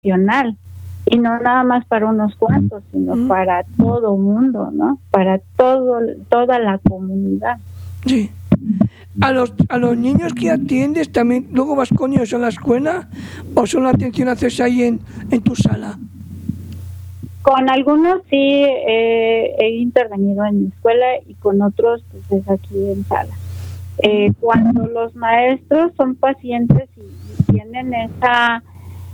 nacional, y no nada más para unos cuantos, sino para todo mundo, ¿no? Para toda la comunidad. Sí. A los niños que atiendes también, luego vas con ellos a la escuela, o solo la atención haces ahí en tu sala. Con algunos sí he intervenido en mi escuela, y con otros pues es aquí en sala. Cuando los maestros son pacientes y tienen esa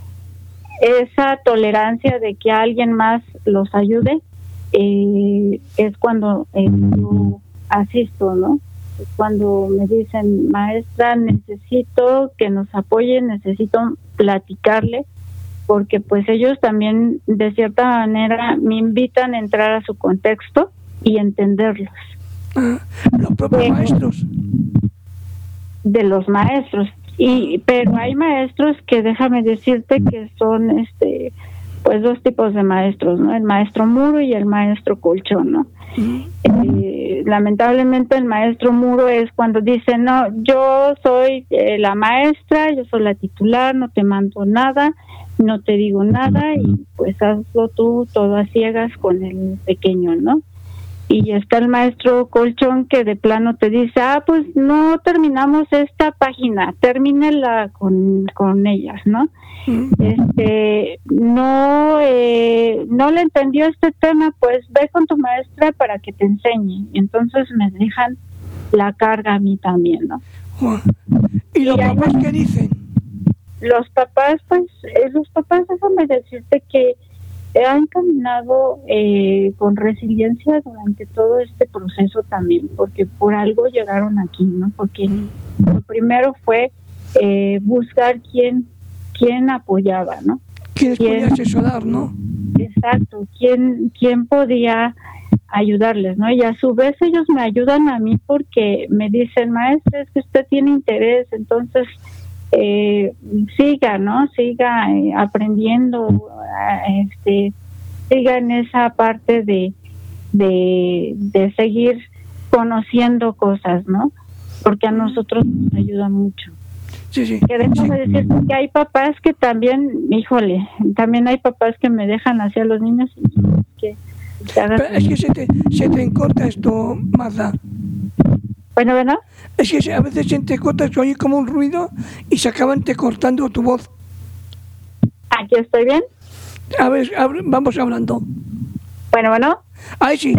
tolerancia de que alguien más los ayude, es cuando yo asisto, ¿no? Es cuando me dicen, maestra, necesito que nos apoye, necesito platicarle, porque pues ellos también de cierta manera me invitan a entrar a su contexto y entenderlos. Los propios maestros. De los maestros. Pero hay maestros que, déjame decirte, que son pues dos tipos de maestros, ¿no? El maestro muro y el maestro colchón, ¿no? Lamentablemente el maestro muro es cuando dice, no, yo soy la maestra, yo soy la titular, no te mando nada, no te digo nada, y pues hazlo tú todo a ciegas con el pequeño, ¿no? Y está el maestro colchón que de plano te dice, pues no terminamos esta página, termínela con ellas, ¿no? No le entendió este tema, pues ve con tu maestra para que te enseñe. Entonces me dejan la carga a mí también, ¿no? ¿Y los papás qué dicen? Los papás, déjame decirte que han caminado con resiliencia durante todo este proceso también, porque por algo llegaron aquí, ¿no? Porque lo primero fue buscar quién apoyaba, ¿no? ¿Quién podía asesorar, no? Exacto, quién podía ayudarles, ¿no? Y a su vez ellos me ayudan a mí porque me dicen, maestra, es que usted tiene interés, entonces siga, ¿no? Siga aprendiendo, siga en esa parte de seguir conociendo cosas, ¿no? Porque a nosotros nos ayuda mucho. Sí. Que déjame decirte que hay papás que también, también hay papás que me dejan hacia los niños y que es que se te encorta esto, Marta. Bueno. Es que a veces se entrecorta, se oye como un ruido y se acaban cortando tu voz. ¿Aquí estoy bien? A ver, vamos hablando. Bueno. Ahí sí.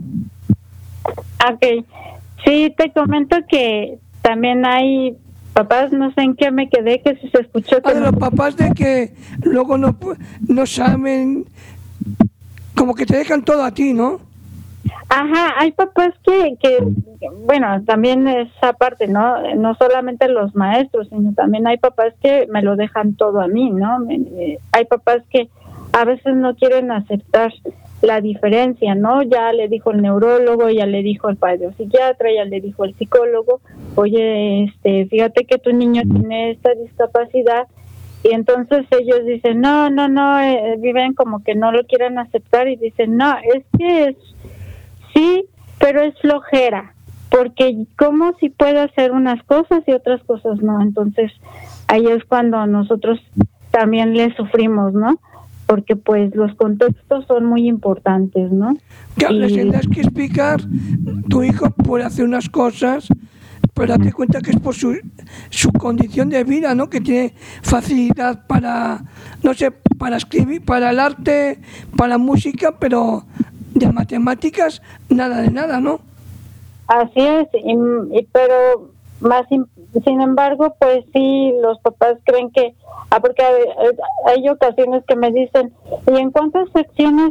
Ok. Sí, te comento que también hay papás, no sé en qué me quedé, que si se escuchó... de los papás de que luego no saben, como que te dejan todo a ti, ¿no? Ajá, hay papás que bueno, también esa parte, ¿no? No solamente los maestros, sino también hay papás que me lo dejan todo a mí, ¿no? Hay papás que a veces no quieren aceptar la diferencia, ¿no? Ya le dijo el neurólogo, ya le dijo el psiquiatra, ya le dijo el psicólogo, oye, fíjate que tu niño tiene esta discapacidad, y entonces ellos dicen, no, viven como que no lo quieren aceptar, y dicen, no, es que sí, pero es flojera, porque ¿cómo si puede hacer unas cosas y otras cosas no? Entonces ahí es cuando nosotros también le sufrimos, ¿no? Porque pues los contextos son muy importantes, ¿no? Que les tendrás que explicar, tu hijo puede hacer unas cosas, pero date cuenta que es por su condición de vida, ¿no? Que tiene facilidad para, no sé, para escribir, para el arte, para la música, pero de matemáticas nada de nada, ¿no? Así es, pero sin embargo, pues sí, los papás creen que, porque hay ocasiones que me dicen, ¿y en cuántas sesiones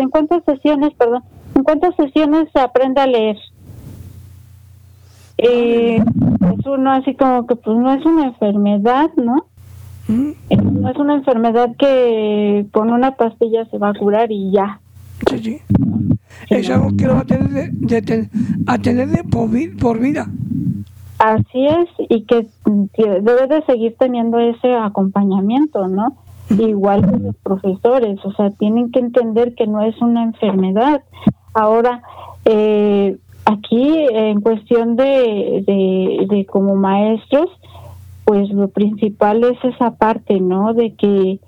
se aprende a leer? Y es uno así como que pues no es una enfermedad, ¿no? No es una enfermedad que con una pastilla se va a curar y ya. Sí. Es algo que lo va a tener a tener por vida. Así es, y que debe de seguir teniendo ese acompañamiento, ¿no? Igual que los profesores, o sea, tienen que entender que no es una enfermedad. Ahora, aquí en cuestión de como maestros, pues lo principal es esa parte, ¿no? De que